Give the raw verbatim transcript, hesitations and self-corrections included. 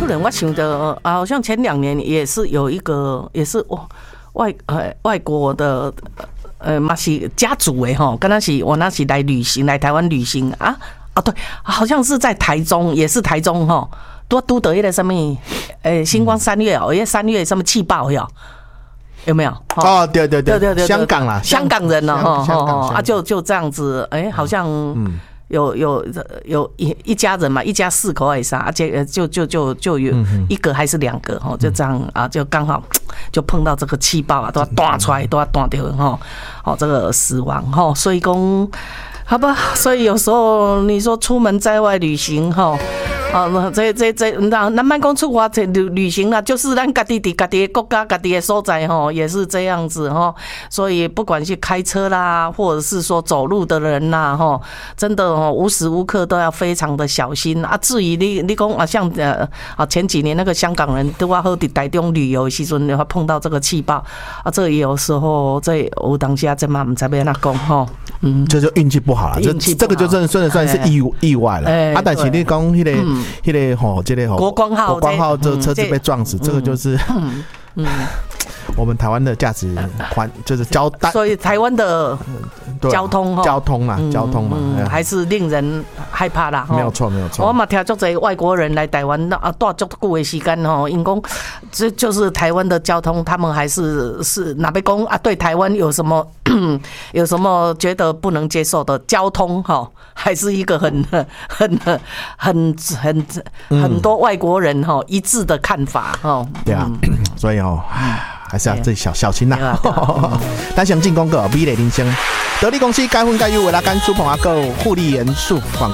人，我想着啊，好像前两年也是有一个，也是哇外呃外国的呃嘛是家族诶吼，跟他是我那是来旅行来台湾旅行啊啊对，好像是在台中，也是台中吼，多都得一个什么诶星光三月哦，因为三月什么气爆哟。有没有？ 哦，对对对对对， 香港啦， 香港人呢，哈哈啊，就就这样子，哎，好像有有有一一家人嘛，一家四口还是啥，而且就就就就有一个还是两个哈，就这样啊，就刚好就碰到这个气爆啊，都要断出来，都要断掉哈，哦，这个死亡哈，所以讲，好吧，所以有时候你说出门在外旅行哈。啊，这这这，咱咱慢讲出国旅旅行啦，就是咱家己伫家己的国家、家己的所在吼，也是这样子吼。所以不管是开车啦，或者是说走路的人啦，吼，真的哦，无时无刻都要非常的小心啊。至于你你讲啊，像呃啊前几年那个香港人都要好伫台中旅游的时阵，会碰到这个气爆啊，这也有时候这有当下真嘛唔知要哪讲吼。嗯， 这就运气不好了，这这个就真的真的算是意意外了。啊，但是你讲迄个。迄个吼，这个吼， 国光号， 国光号这车子被撞死，这个就是，嗯，我们台湾的价值环就是交代， 所以台湾的交通哈， 交通啦，交通嘛， 还是令人害怕啦。 没有错，没有错。 我嘛听足侪外国人来台湾啊，住足久的时间吼，因讲这就是台湾的交通，他们还是是哪边讲啊？对台湾有什么有什么觉得不能接受的交通哈？还是一个很很很很很多外国人哈一致的看法哈。 对啊，所以哦，还是要自己小小心啦。咱先进广告，美丽人生，得力公司该分该优为了干苏鹏阿哥护理元素广。